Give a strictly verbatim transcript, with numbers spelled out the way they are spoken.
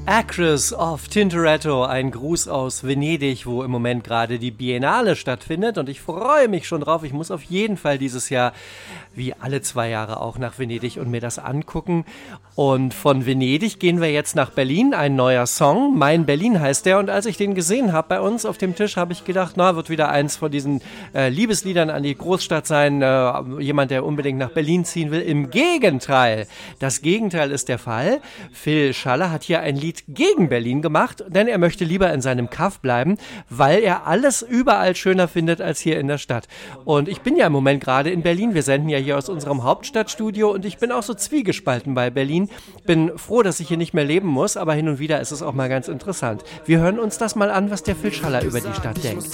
Actress of Tintoretto, ein Gruß aus Venedig, wo im Moment gerade die Biennale stattfindet und ich freue mich schon drauf. Ich muss auf jeden Fall dieses Jahr, wie alle zwei Jahre, auch nach Venedig und mir das angucken. Und von Venedig gehen wir jetzt nach Berlin, ein neuer Song, Mein Berlin heißt der, und als ich den gesehen habe bei uns auf dem Tisch, habe ich gedacht, na, wird wieder eins von diesen äh, Liebesliedern an die Großstadt sein, äh, jemand, der unbedingt nach Berlin ziehen will. Im Gegenteil, das Gegenteil ist der Fall. Phil Schaller hat hier ein Lied gegen Berlin gemacht, denn er möchte lieber in seinem Kaff bleiben, weil er alles überall schöner findet als hier in der Stadt. Und ich bin ja im Moment gerade in Berlin, wir senden ja hier aus unserem Hauptstadtstudio und ich bin auch so zwiegespalten bei Berlin. Bin froh, dass ich hier nicht mehr leben muss, aber hin und wieder ist es auch mal ganz interessant. Wir hören uns das mal an, was der Phil Schaller über die Stadt denkt.